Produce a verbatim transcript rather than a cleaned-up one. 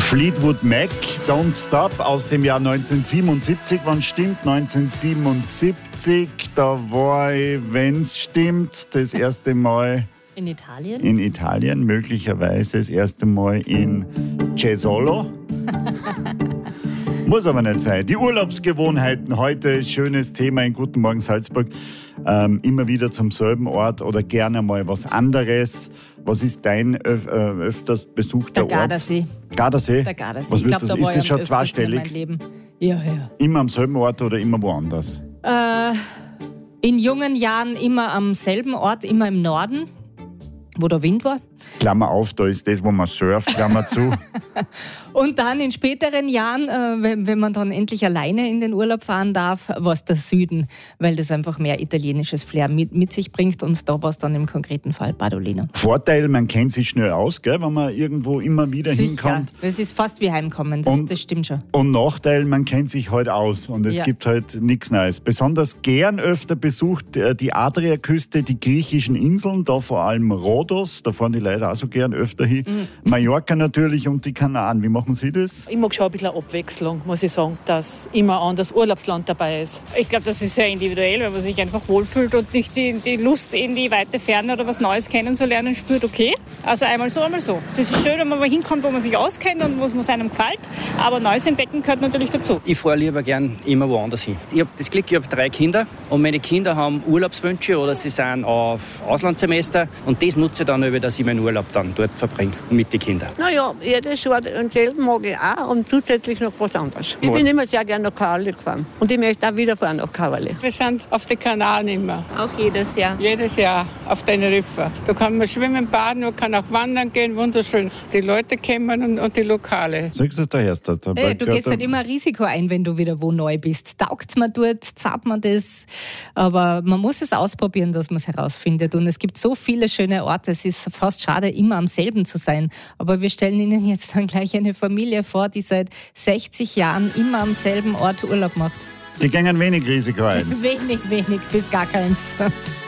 Fleetwood Mac, Don't Stop aus dem Jahr neunzehnhundertsiebenundsiebzig, wann stimmt? neunzehnhundertsiebenundsiebzig, da war ich, wenn es stimmt, das erste Mal in Italien. In Italien, möglicherweise das erste Mal in Cesolo. Muss aber nicht sein. Die Urlaubsgewohnheiten heute, schönes Thema in Guten Morgen Salzburg. Ähm, immer wieder zum selben Ort oder gerne mal was anderes. Was ist dein öf- äh, öfters besuchter Ort? Der Gardasee. Gardasee? Der Gardasee. Was Ich glaub, würdest du, da war ist das ich schon am öftesten zweistellig? in meinem Leben. Ja, ja. Immer am selben Ort oder immer woanders? Äh, in jungen Jahren immer am selben Ort, immer im Norden, wo der Wind war. Klammer auf, da ist das, wo man surft, Klammer zu. Und dann in späteren Jahren, äh, wenn, wenn man dann endlich alleine in den Urlaub fahren darf, war es der Süden, weil das einfach mehr italienisches Flair mit, mit sich bringt. Und da war es dann im konkreten Fall Badolino. Vorteil, man kennt sich schnell aus, gell, wenn man irgendwo immer wieder Sicher. hinkommt. Das ist fast wie Heimkommen, das, Und- das stimmt schon. Und Nachteil, man kennt sich halt aus und es Ja. gibt halt nichts Neues. Besonders gern öfter besucht äh, die Adriaküste, die griechischen Inseln, da vor allem Rhodos, da fahren die Leute auch so gern öfter hin. Mhm. Mallorca natürlich und die Kanaren. Wie machen Sie das? Ich mag schon ein bisschen Abwechslung, muss ich sagen, dass immer ein anderes Urlaubsland dabei ist. Ich glaube, das ist sehr individuell, wenn man sich einfach wohlfühlt und nicht die, die Lust in die weite Ferne oder was Neues kennenzulernen spürt, okay. Also einmal so, einmal so. Es ist schön, wenn man mal hinkommt, wo man sich auskennt und wo es einem gefällt, aber Neues entdecken gehört natürlich dazu. Ich fahre lieber gern immer woanders hin. Ich habe das Glück, ich habe drei Kinder und meine Kinder haben Urlaubswünsche oder sie sind auf Auslandssemester und das nutze ich dann, über, dass ich meinen Urlaub dann dort verbringe mit den Kindern. Naja, jedes Ort und selben mag ich auch und zusätzlich noch was anderes. Ich bin immer sehr gerne nach Kavalli gefahren und ich möchte auch wieder fahren nach Kavalli. Wir sind auf den Kanaren immer. Auch jedes Jahr. Jedes Jahr auf Teneriffa. Da kann man schwimmen, baden, man kann auch wandern gehen, wunderschön. Die Leute kennen und, und die Lokale. Sagst du, da hörst du. Da Äh, du gehst halt immer ein Risiko ein, wenn du wieder wo neu bist. Taugt's mir dort, zahlt man das. Aber man muss es ausprobieren, dass man es herausfindet. Und es gibt so viele schöne Orte. Es ist fast schade, immer am selben zu sein. Aber wir stellen Ihnen jetzt dann gleich eine Familie vor, die seit sechzig Jahren immer am selben Ort Urlaub macht. Die gehen wenig Risiko ein. Wenig, wenig bis gar keins.